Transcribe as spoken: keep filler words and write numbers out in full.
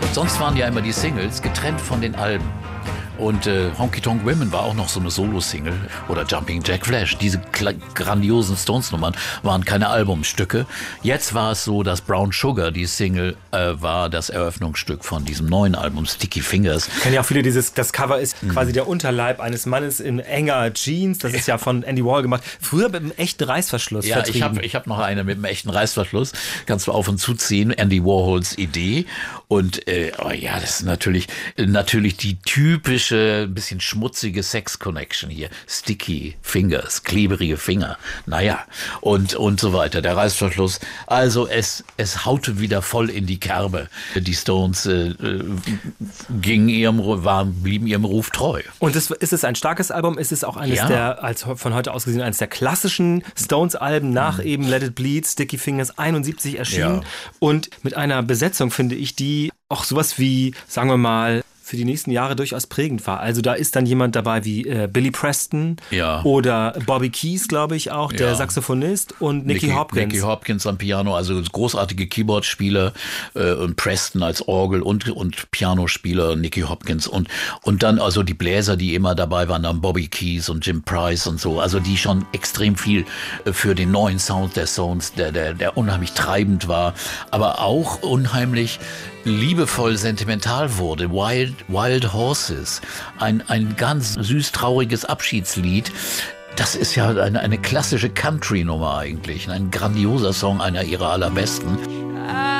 Sonst waren ja immer die Singles getrennt von den Alben. Und äh, Honky Tonk Women war auch noch so eine Solo-Single. Oder Jumping Jack Flash. Diese kla- grandiosen Stones-Nummern waren keine Albumstücke. Jetzt war es so, dass Brown Sugar, die Single, äh, war das Eröffnungsstück von diesem neuen Album Sticky Fingers. Kennen ja auch viele dieses, das Cover ist mhm. quasi der Unterleib eines Mannes in enger Jeans. Das ist ja von Andy Warhol gemacht. Früher mit einem echten Reißverschluss Ja, vertrieben. ich habe ich hab noch eine mit einem echten Reißverschluss. Kannst du auf und zuziehen. Andy Warhols Idee. Und äh, oh ja, das ist natürlich, natürlich die typische, ein bisschen schmutzige Sex-Connection hier. Sticky Fingers, klebrige Finger. Naja, und, und so weiter. Der Reißverschluss. Also es, es haute wieder voll in die Kerbe. Die Stones äh, gingen ihrem, waren, blieben ihrem Ruf treu. Und ist, ist es ein starkes Album? Ist es auch eines Ja. der, als von heute aus gesehen, eines der klassischen Stones-Alben nach mhm. eben Let It Bleed, Sticky Fingers einundsiebzig erschienen. Ja. Und mit einer Besetzung, finde ich, die auch sowas wie, sagen wir mal, für die nächsten Jahre durchaus prägend war. Also da ist dann jemand dabei wie äh, Billy Preston ja. oder Bobby Keys, glaube ich auch, der ja. Saxophonist und Nicky, Nicky Hopkins. Nicky Hopkins am Piano, also großartige Keyboard-Spieler äh, und Preston als Orgel- und, und Pianospieler, Nicky Hopkins und, und dann also die Bläser, die immer dabei waren, dann Bobby Keys und Jim Price und so, also die schon extrem viel für den neuen Sound der Stones, der, der, der unheimlich treibend war, aber auch unheimlich liebevoll sentimental wurde. Wild, Wild Horses, ein, ein ganz süß trauriges Abschiedslied. Das ist ja eine, eine klassische Country-Nummer eigentlich, ein grandioser Song, einer ihrer allerbesten.